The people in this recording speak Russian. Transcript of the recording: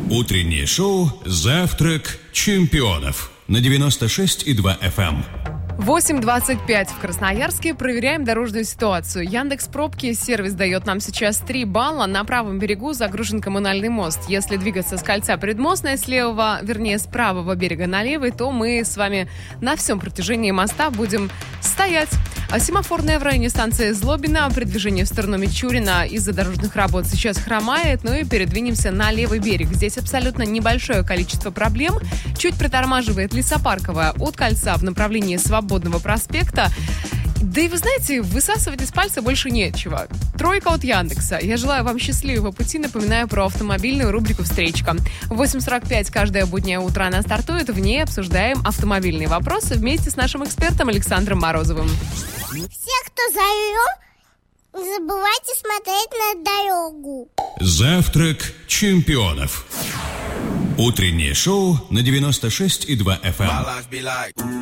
Утреннее шоу «Завтрак чемпионов» на 96,2 FM. 8:25 в Красноярске. Проверяем дорожную ситуацию. Яндекс.Пробки сервис дает нам сейчас 3 балла. На правом берегу загружен коммунальный мост. Если двигаться с кольца Предмостное с правого берега на левый, то мы с вами на всем протяжении моста будем стоять. А семафорная в районе станции Злобина. При движении в сторону Мичурина из-за дорожных работ сейчас хромает. Ну и передвинемся на левый берег. Здесь абсолютно небольшое количество проблем. Чуть притормаживает Лесопарковая от кольца в направлении Свободного проспекта. Да и вы знаете, высасывать из пальца больше нечего. 3 от Яндекса. Я желаю вам счастливого пути. Напоминаю про автомобильную рубрику «Встречка». В 8:45 каждое буднее утро она стартует. В ней обсуждаем автомобильные вопросы вместе с нашим экспертом Александром Морозовым. Все, кто за рулем, не забывайте смотреть на дорогу. Завтрак чемпионов. Утреннее шоу на 96,2 FM.